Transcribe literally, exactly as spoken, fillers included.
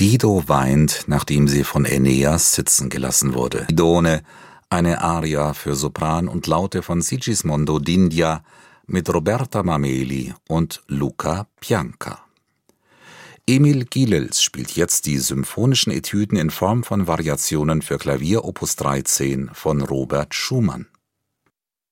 Dido weint, nachdem sie von Aeneas sitzen gelassen wurde. Didone, eine Aria für Sopran und Laute von Sigismondo d'India mit Roberta Mameli und Luca Pianka. Emil Gilels spielt jetzt die symphonischen Etüden in Form von Variationen für Klavier Opus dreizehn von Robert Schumann.